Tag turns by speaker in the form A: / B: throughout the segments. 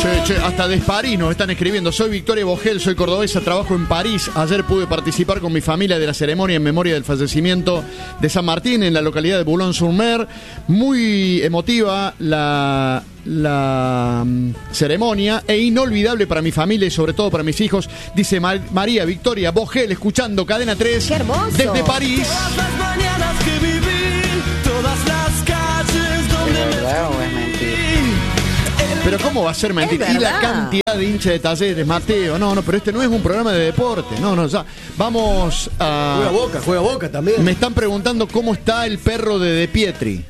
A: Che, hasta de París nos están escribiendo. Soy Victoria Bogel, soy cordobesa, trabajo en París. Ayer pude participar con mi familia de la ceremonia en memoria del fallecimiento de San Martín en la localidad de Boulogne-sur-Mer. Muy emotiva la ceremonia e inolvidable para mi familia y sobre todo para mis hijos, dice María Victoria Bogel, escuchando Cadena 3.
B: ¡Qué hermoso!
A: Desde París.
C: Todas las mañanas que viví, todas las calles donde
D: ¿Es verdad o es mentira?
A: Pero ¿cómo va a ser mentira?
B: Es
A: Y la
B: verdad.
A: cantidad de hinchas de Talleres, Mateo. No, pero este no es un programa de deporte. No, ya. Vamos a...
E: Juega Boca también.
A: Me están preguntando cómo está el perro de Pietri.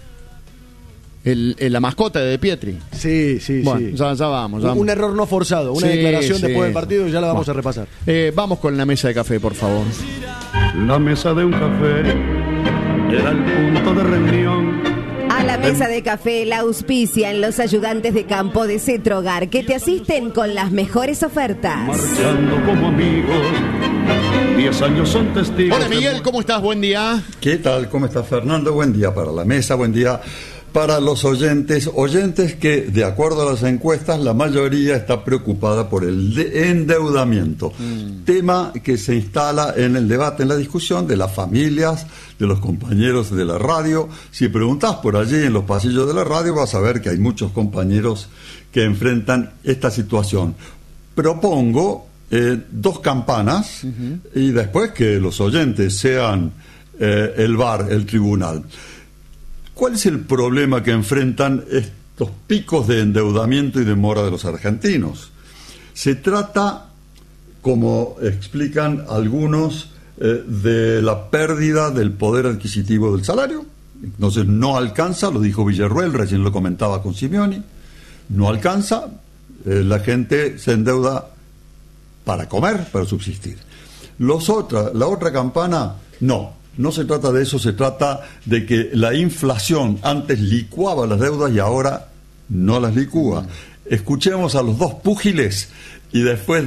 A: La mascota de Pietri.
E: Sí.
A: Bueno, ya vamos.
E: Un error no forzado, una
A: Sí,
E: declaración
A: sí.
E: después del partido y ya la vamos a repasar.
A: Vamos con la mesa de café, por favor.
F: La mesa de un café era el punto de reunión.
B: A la mesa de café la auspician los ayudantes de campo de Cetrogar que te asisten con las mejores ofertas.
F: Marchando como amigos, 10 años son testigos.
A: Hola Miguel, ¿cómo estás? Buen día.
G: ¿Qué tal? ¿Cómo está Fernando? Buen día para la mesa, buen día para los oyentes que, de acuerdo a las encuestas, la mayoría está preocupada por el endeudamiento, tema que se instala en el debate, en la discusión de las familias, de los compañeros de la radio. Si preguntás por allí en los pasillos de la radio, vas a ver que hay muchos compañeros que enfrentan esta situación. Propongo 2 campanas y después que los oyentes sean el VAR, el tribunal. ¿Cuál es el problema que enfrentan estos picos de endeudamiento y de mora de los argentinos? Se trata, como explican algunos, de la pérdida del poder adquisitivo del salario. Entonces no alcanza, lo dijo Villarruel, recién lo comentaba con Simeoni, no alcanza, la gente se endeuda para comer, para subsistir. La otra campana, no se trata de eso, se trata de que la inflación antes licuaba las deudas y ahora no las licúa. Escuchemos a los 2 púgiles y después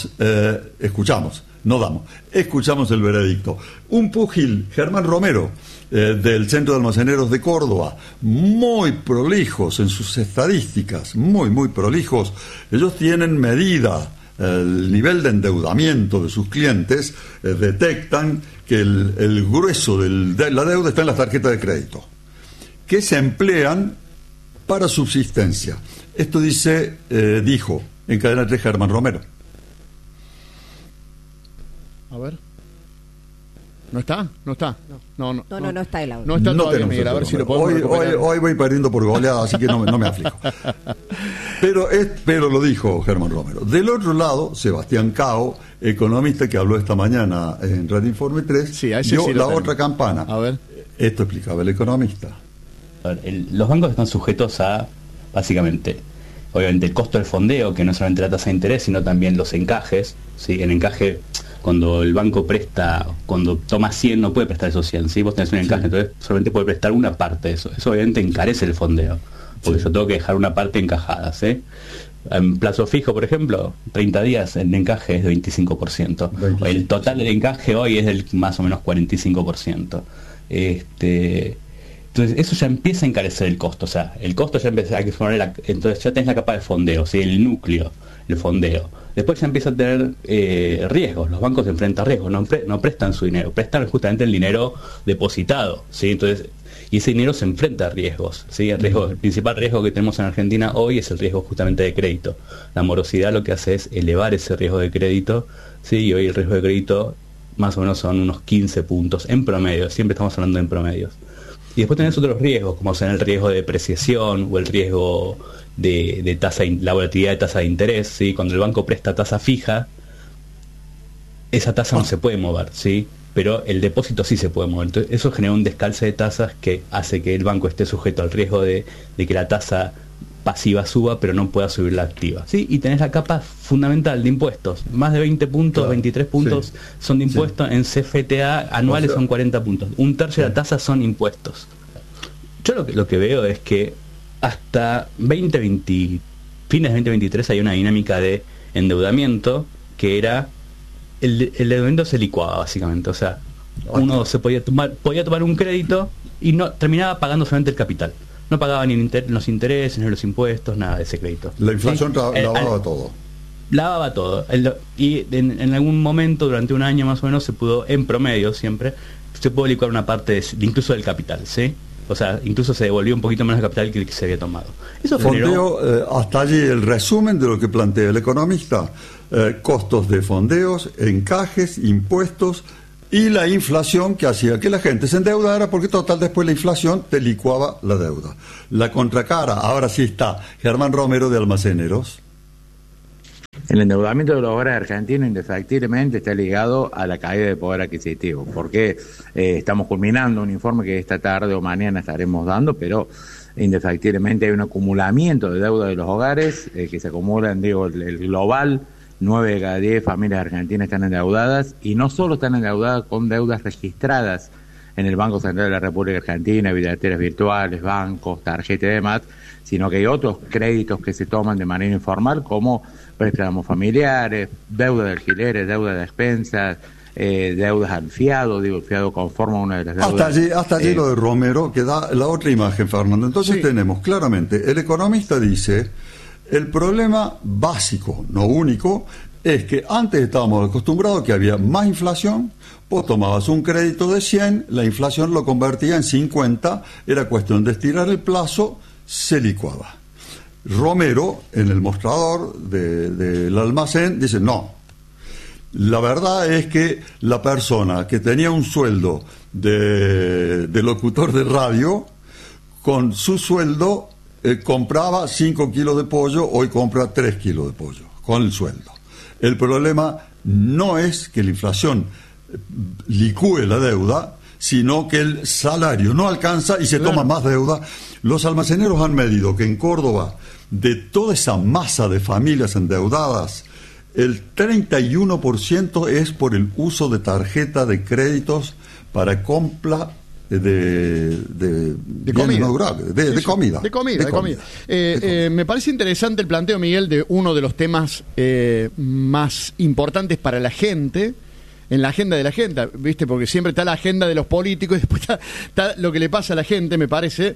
G: escuchamos el veredicto. Un púgil, Germán Romero, del Centro de Almaceneros de Córdoba, muy prolijos en sus estadísticas, muy prolijos. Ellos tienen medida el nivel de endeudamiento de sus clientes, detectan que el grueso de la deuda está en las tarjetas de crédito, que se emplean para subsistencia. Esto dijo en Cadena 3 Germán Romero.
A: A ver. ¿No está? No está el audio. No está
G: No
A: todavía,
G: tenemos
A: Miguel, a ver
G: el
A: si lo podemos recuperar.
G: hoy voy perdiendo por goleada, así que no me aflijo. Pero lo dijo Germán Romero. Del otro lado, Sebastián Cao, economista que habló esta mañana en Radio Informe 3,
A: sí,
G: dio
A: sí
G: la otra campana.
A: A ver.
G: Esto explicaba el economista.
H: Los bancos están sujetos a, básicamente, obviamente el costo del fondeo, que no es solamente la tasa de interés, sino también los encajes. ¿Sí? El encaje, cuando el banco presta, cuando toma 100 no puede prestar esos 100, ¿sí? Vos tenés un encaje, entonces solamente puede prestar una parte de eso. Eso obviamente encarece el fondeo, porque yo tengo que dejar una parte encajada, ¿sí? En plazo fijo, por ejemplo, 30 días el encaje es de 25%. El total del encaje hoy es del más o menos 45%. Entonces eso ya empieza a encarecer el costo, o sea, el costo ya empieza a poner, entonces ya tenés la capa de fondeo, ¿sí? El núcleo, el fondeo. Después ya empieza a tener riesgos, los bancos se enfrentan a riesgos, no prestan su dinero, prestan justamente el dinero depositado, ¿sí? Entonces, y ese dinero se enfrenta a riesgos, ¿sí? El principal riesgo que tenemos en Argentina hoy es el riesgo justamente de crédito. La morosidad lo que hace es elevar ese riesgo de crédito, ¿sí? Y hoy el riesgo de crédito más o menos son unos 15 puntos en promedio, siempre estamos hablando en promedios. Y después tenés otros riesgos, como son el riesgo de depreciación o el riesgo de tasa, la volatilidad de tasa de interés, ¿sí? Cuando el banco presta tasa fija, esa tasa no se puede mover, ¿sí? Pero el depósito sí se puede mover. Entonces, eso genera un descalce de tasas que hace que el banco esté sujeto al riesgo de que la tasa pasiva suba, pero no pueda subir la activa, ¿sí? Y tenés la capa fundamental de impuestos. Más de 20 puntos, claro, 23 puntos son de impuestos, en CFTA anuales son 40 puntos. Un tercio de la tasa son impuestos. Yo lo que veo es que hasta fines de 2023 hay una dinámica de endeudamiento que era el endeudamiento se licuaba básicamente, o sea, uno se podía tomar un crédito y no terminaba pagando solamente el capital. no pagaba ni los intereses, ni los impuestos, nada de ese crédito.
G: La inflación
H: ¿Sí?
G: lavaba todo.
H: Lavaba todo. Y en algún momento, durante un año más o menos, se pudo, en promedio siempre, se pudo licuar una parte incluso del capital, ¿sí? O sea, incluso se devolvió un poquito menos de capital que se había tomado. Eso generó...
G: Fondeo, hasta allí el resumen de lo que plantea el economista. Costos de fondeos, encajes, impuestos y la inflación que hacía que la gente se endeudara, porque total después la inflación te licuaba la deuda. La contracara, ahora sí está Germán Romero de Almaceneros.
D: El endeudamiento de los hogares argentinos indefectiblemente está ligado a la caída de poder adquisitivo, porque estamos culminando un informe que esta tarde o mañana estaremos dando, pero indefectiblemente hay un acumulamiento de deuda de los hogares que se acumulan, el global, 9 de cada 10 familias argentinas están endeudadas, y no solo están endeudadas con deudas registradas en el Banco Central de la República Argentina, billeteras virtuales, bancos, tarjetas y demás, sino que hay otros créditos que se toman de manera informal, como préstamos familiares, deuda de alquileres, deuda de expensas, deudas al fiado, el fiado conforma una de las deudas.
G: Hasta allí lo de Romero, que da la otra imagen, Fernando. Entonces tenemos claramente, el economista dice, el problema básico, no único, es que antes estábamos acostumbrados que había más inflación, vos tomabas un crédito de 100, la inflación lo convertía en 50, era cuestión de estirar el plazo, se licuaba. Romero, en el mostrador del almacén, dice, no, la verdad es que la persona que tenía un sueldo de locutor de radio, con su sueldo compraba 5 kilos de pollo, hoy compra 3 kilos de pollo, con el sueldo. El problema no es que la inflación licúe la deuda, sino que el salario no alcanza y se toma más deuda. Los almaceneros han medido que en Córdoba, de toda esa masa de familias endeudadas, el 31% es por el uso de tarjeta de créditos para compra de comida. De comida.
A: Me parece interesante el planteo, Miguel, de uno de los temas más importantes para la gente, en la agenda de la gente, ¿viste? Porque siempre está la agenda de los políticos y después está lo que le pasa a la gente, me parece.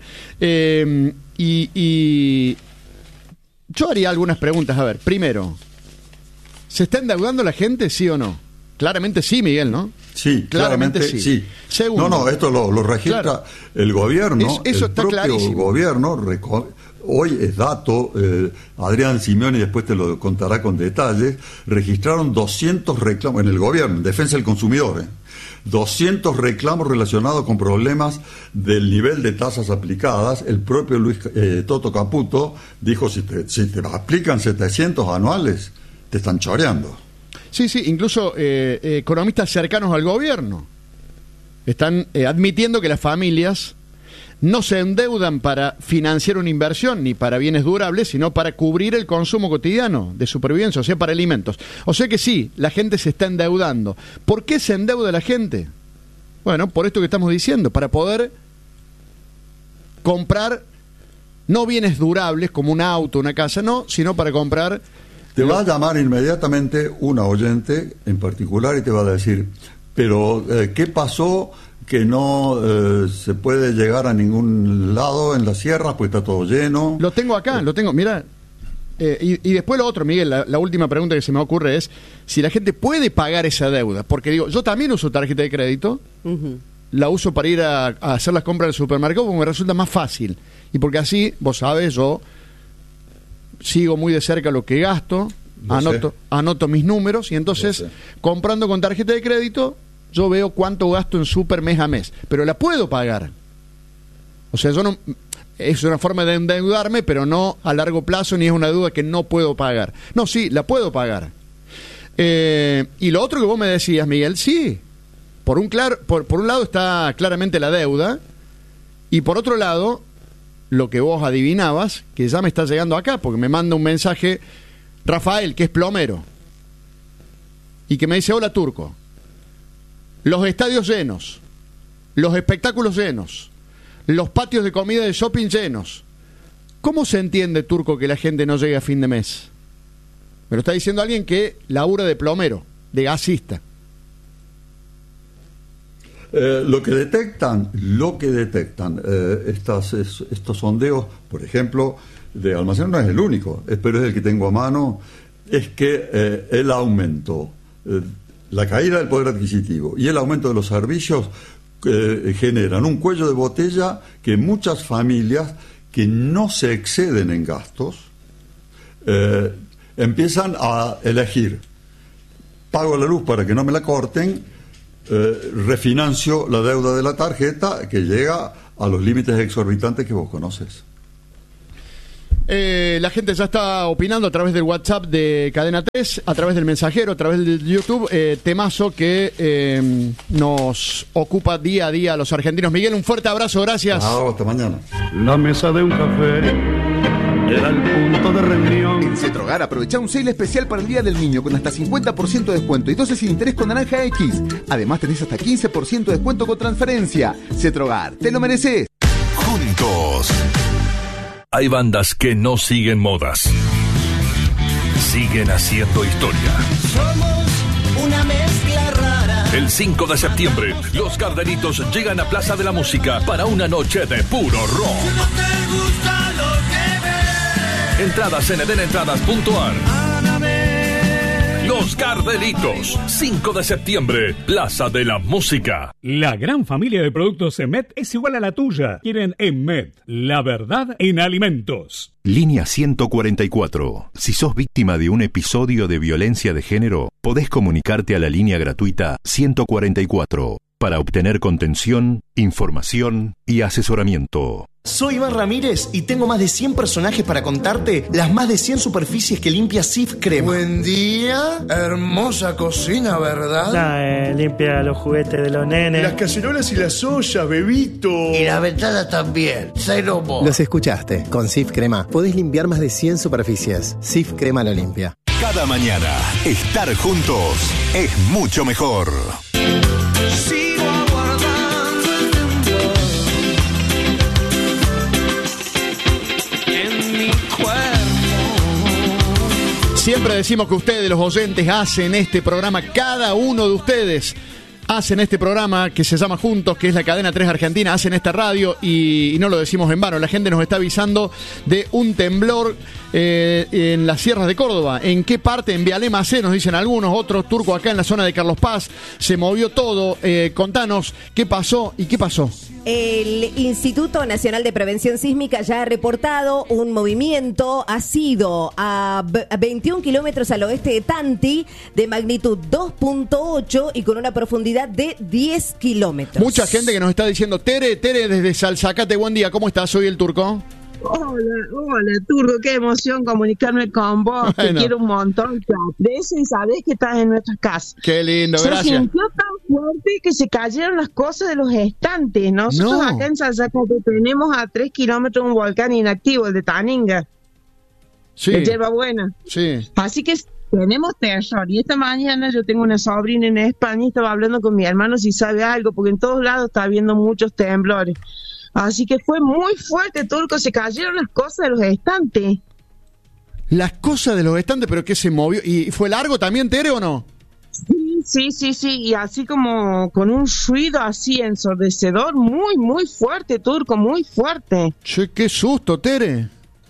A: Y yo haría algunas preguntas. A ver, primero, ¿se está endeudando la gente, sí o no? Claramente sí, Miguel, ¿no?
G: Sí, claramente sí.
A: Segundo,
G: no, esto lo registra el gobierno.
A: Eso
G: el
A: está
G: propio
A: clarísimo.
G: Gobierno, hoy es dato, Adrián Simeoni después te lo contará con detalles, registraron 200 reclamos en el gobierno, en defensa del consumidor, 200 reclamos relacionados con problemas del nivel de tasas aplicadas. El propio Toto Caputo dijo, si te aplican 700 anuales, te están choreando.
A: Sí, incluso economistas cercanos al gobierno están admitiendo que las familias no se endeudan para financiar una inversión ni para bienes durables, sino para cubrir el consumo cotidiano de supervivencia, o sea, para alimentos. O sea que sí, la gente se está endeudando. ¿Por qué se endeuda la gente? Bueno, por esto que estamos diciendo, para poder comprar no bienes durables como un auto, una casa, no, sino para comprar...
G: Te va a llamar inmediatamente una oyente en particular y te va a decir, pero ¿qué pasó que no se puede llegar a ningún lado en las sierras, pues está todo lleno?
A: Lo tengo acá, mira. Y después lo otro, Miguel, la última pregunta que se me ocurre es si la gente puede pagar esa deuda. Porque digo, yo también uso tarjeta de crédito, la uso para ir a hacer las compras del supermercado porque me resulta más fácil. Y porque así, vos sabés, yo sigo muy de cerca lo que gasto, anoto mis números y entonces comprando con tarjeta de crédito yo veo cuánto gasto en súper mes a mes, pero la puedo pagar. O sea, yo no, es una forma de endeudarme, pero no a largo plazo, ni es una deuda que no puedo pagar. No, sí, la puedo pagar. Y lo otro que vos me decías, Miguel, sí, por un lado está claramente la deuda y por otro lado lo que vos adivinabas, que ya me está llegando acá, porque me manda un mensaje Rafael, que es plomero, y que me dice, hola Turco, los estadios llenos, los espectáculos llenos, los patios de comida de shopping llenos. ¿Cómo se entiende, Turco, que la gente no llegue a fin de mes? Me lo está diciendo alguien que labura de plomero, de gasista.
G: lo que detectan, estos sondeos, por ejemplo, de Almacén, no es el único, pero es el que tengo a mano, es que el aumento, la caída del poder adquisitivo y el aumento de los servicios generan un cuello de botella que muchas familias que no se exceden en gastos empiezan a elegir: pago la luz para que no me la corten, refinancio la deuda de la tarjeta, que llega a los límites exorbitantes que vos conoces.
A: La gente ya está opinando a través del WhatsApp de Cadena 3, a través del mensajero, a través del YouTube, temazo que nos ocupa día a día a los argentinos. Miguel, un fuerte abrazo, gracias.
G: Hasta mañana.
F: La mesa de un café era el punto de reunión.
I: En Cetrogar aprovecha un sale especial para el Día del Niño con hasta 50% de descuento y 12 sin interés con Naranja X. Además tenés hasta 15% de descuento con transferencia. Cetrogar, te lo mereces.
J: Juntos. Hay bandas que no siguen modas. Siguen haciendo historia.
C: Somos una mezcla rara.
J: El 5 de septiembre, los Gardenitos llegan a Plaza de la Música para una noche de puro rock.
C: Si no te gusta lo que ves,
J: Entradas en edenentradas.ar.
C: ámame.
J: Los Gardenitos, 5 de septiembre, Plaza de la Música.
K: La gran familia de productos Emet es igual a la tuya. Quieren Emet, la verdad en alimentos.
L: Línea 144. Si sos víctima de un episodio de violencia de género, podés comunicarte a la línea gratuita 144 para obtener contención, información y asesoramiento.
M: Soy Iván Ramírez y tengo más de 100 personajes para contarte las más de 100 superficies que limpia Cif Crema.
N: Buen día, hermosa cocina, ¿verdad?
O: Limpia los juguetes de los nenes.
N: Las cacerolas y las ollas, bebito.
P: Y la ventana también, cero mo.
Q: Los escuchaste, con Cif Crema podés limpiar más de 100 superficies. Cif Crema lo limpia.
J: Cada mañana, estar juntos es mucho mejor.
C: Sigo aguardando el temblor en mi cuerpo.
A: Siempre decimos que ustedes, los oyentes, hacen este programa, cada uno de ustedes hacen este programa que se llama Juntos, que es la Cadena 3 Argentina, hacen esta radio y no lo decimos en vano. La gente nos está avisando de un temblor en las sierras de Córdoba. ¿En qué parte? En Vialema C, nos dicen algunos, otros. Turco, acá en la zona de Carlos Paz. Se movió todo. Contanos qué pasó y qué pasó.
B: El Instituto Nacional de Prevención Sísmica ya ha reportado un movimiento, ha sido a 21 kilómetros al oeste de Tanti, de magnitud 2.8 y con una profundidad de 10 kilómetros.
A: Mucha gente que nos está diciendo: Tere, desde Salzacate, buen día, ¿cómo estás? Soy el Turco.
R: Hola, Turco, qué emoción comunicarme con vos, te quiero un montón, de eso y sabés que estás en nuestras casas.
A: Qué lindo,
R: Se
A: gracias.
R: sintió tan fuerte que se cayeron las cosas de los estantes. Nosotros acá en Salzacate tenemos a 3 kilómetros un volcán inactivo, el de Taninga, de Yerbabuena.
A: Sí.
R: Así que tenemos terror. Y esta mañana yo tengo una sobrina en España y estaba hablando con mi hermano si sabe algo, porque en todos lados está habiendo muchos temblores. Así que fue muy fuerte, Turco, se cayeron las cosas de los estantes.
A: Las cosas de los estantes, pero que se movió. ¿Y fue largo también, Tere, o no?
R: Sí, y así como con un ruido así ensordecedor, muy fuerte, Turco, muy fuerte.
A: Che, qué susto, Tere.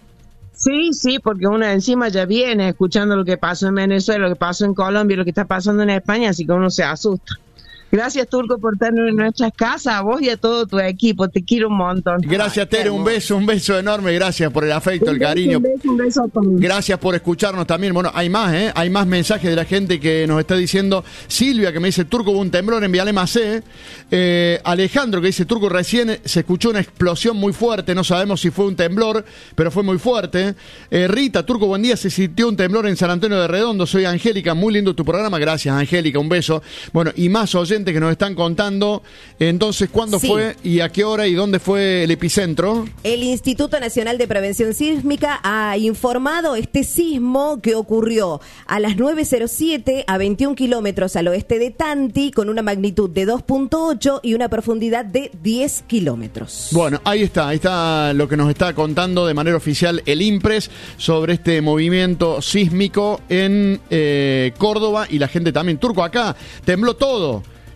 R: Sí, porque uno encima ya viene escuchando lo que pasó en Venezuela, lo que pasó en Colombia, lo que está pasando en España, así que uno se asusta. Gracias, Turco, por tener en nuestras casas, a vos y a todo tu equipo. Te quiero un montón.
A: Gracias, Tere, un beso enorme. Gracias por el afecto, el cariño.
R: Un beso también.
A: Gracias por escucharnos también. Bueno, hay más mensajes de la gente que nos está diciendo. Silvia, que me dice: Turco, hubo un temblor en Vialema C. Alejandro, que dice: Turco, recién se escuchó una explosión muy fuerte. No sabemos si fue un temblor, pero fue muy fuerte. Rita, Turco, buen día. Se sintió un temblor en San Antonio de Redondo. Soy Angélica, muy lindo tu programa. Gracias, Angélica, un beso. Bueno, y más oyentes que nos están contando. Entonces, ¿cuándo fue y a qué hora y dónde fue el epicentro?
B: El Instituto Nacional de Prevención Sísmica ha informado este sismo que ocurrió a las 9:07 a 21 kilómetros al oeste de Tanti, con una magnitud de 2.8 y una profundidad de 10 kilómetros.
A: Bueno, ahí está lo que nos está contando de manera oficial el INPRES sobre este movimiento sísmico en Córdoba, y la gente también. Turco, acá tembló todo.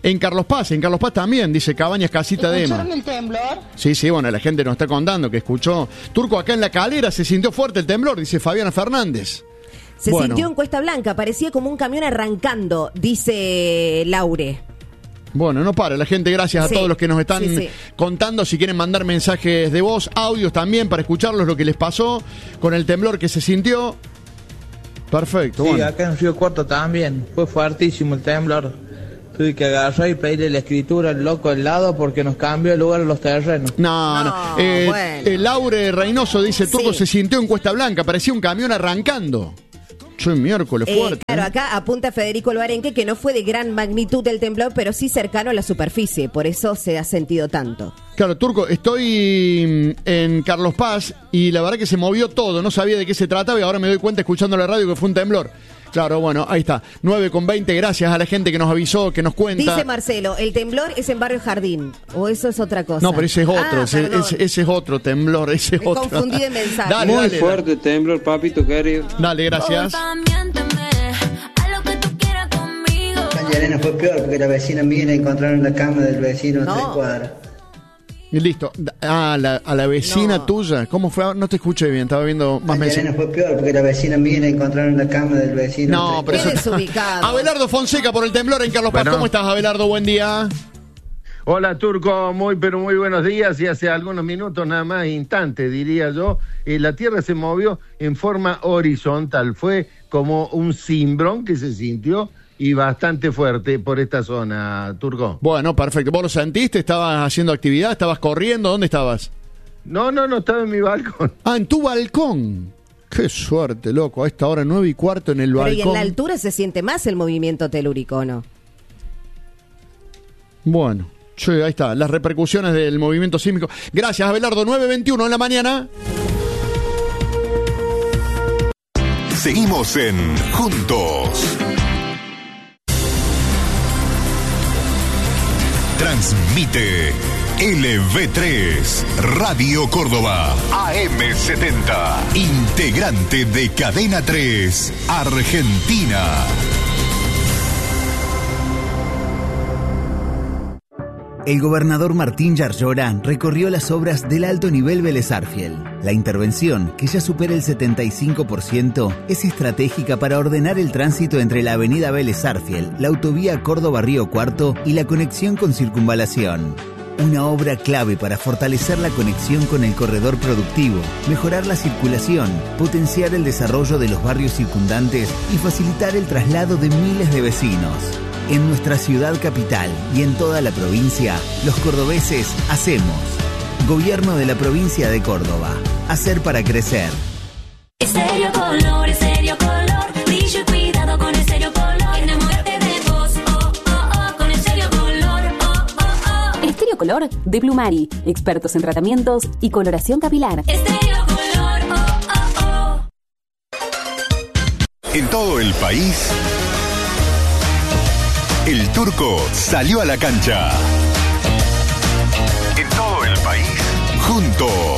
A: En Carlos Paz también, dice Cabañas Casita de Ema.
S: ¿Escucharon el temblor?
A: Sí, bueno, la gente nos está contando que escuchó. Turco, acá en La Calera se sintió fuerte el temblor, dice Fabiana Fernández.
B: Se sintió en Cuesta Blanca, parecía como un camión arrancando, dice Laure.
A: Bueno, no para la gente, gracias a todos los que nos están contando. Si quieren mandar mensajes de voz, audios también, para escucharlos lo que les pasó con el temblor que se sintió. Perfecto.
T: Sí,
A: bueno.
T: Acá en Río Cuarto también, fue fuertísimo el temblor. Tuve que agarrar y pedirle la escritura al loco al lado porque nos cambió el lugar los terrenos.
A: No. Laure Reynoso dice, Turco se sintió en Cuesta Blanca, parecía un camión arrancando. Miércoles fuerte.
B: Claro, acá apunta Federico Alvarenque que no fue de gran magnitud el temblor, pero sí cercano a la superficie, por eso se ha sentido tanto.
A: Claro, Turco, estoy en Carlos Paz y la verdad que se movió todo, no sabía de qué se trataba y ahora me doy cuenta escuchando la radio que fue un temblor. Claro, bueno, ahí está, 9:20, gracias a la gente que nos avisó, que nos cuenta.
B: Dice Marcelo, el temblor es en Barrio Jardín, o eso es otra cosa.
A: No, pero ese es otro, ese es otro temblor, ese es otro.
B: Confundí de mensaje.
U: Muy fuerte temblor, papito querido.
A: Dale, gracias.
V: En Llanena fue peor porque la vecina mía encontraron la cama del vecino a 3 cuadras.
A: Y listo. A la vecina tuya. ¿Cómo fue? No te escuché bien, estaba viendo más mensajes.
V: En Llanena fue peor porque la vecina mía encontraron la cama del vecino.
A: No, pero eso...
B: desubicado.
A: Abelardo Fonseca por el temblor en Carlos Paz. ¿Cómo estás, Abelardo? Buen día.
W: Hola, Turco, muy buenos días. Y hace algunos minutos, nada más, instantes, diría yo, la Tierra se movió en forma horizontal. Fue como un cimbrón que se sintió y bastante fuerte por esta zona, Turco.
A: Bueno, perfecto. ¿Vos lo sentiste? ¿Estabas haciendo actividad? ¿Estabas corriendo? ¿Dónde estabas?
W: No, estaba en mi balcón.
A: Ah, en tu balcón. Qué suerte, loco. A esta hora 9:15 en el balcón.
B: Pero y en la altura se siente más el movimiento telúrico, ¿no?
A: Bueno. Sí, ahí está, las repercusiones del movimiento sísmico. Gracias, Abelardo. 9:21 en la mañana.
L: Seguimos en Juntos. Transmite LV3 Radio Córdoba AM70, integrante de Cadena 3 Argentina.
X: El gobernador Martín Yarlora recorrió las obras del alto nivel Vélez Arfiel. La intervención, que ya supera el 75%, es estratégica para ordenar el tránsito entre la avenida Vélez Arfiel, la autovía Córdoba-Río Cuarto y la conexión con Circunvalación. Una obra clave para fortalecer la conexión con el corredor productivo, mejorar la circulación, potenciar el desarrollo de los barrios circundantes y facilitar el traslado de miles de vecinos. En nuestra ciudad capital y en toda la provincia, los cordobeses hacemos. Gobierno de la provincia de Córdoba. Hacer para crecer.
Y: Estéreo Color, brillo y cuidado con Estéreo Color. Enamórate de vos, con Estéreo Color,
Z: Estéreo Color de Plumari, expertos en tratamientos y coloración capilar.
Y: Estéreo Color,
L: En todo el país, el Turco salió a la cancha. En todo el país, juntos.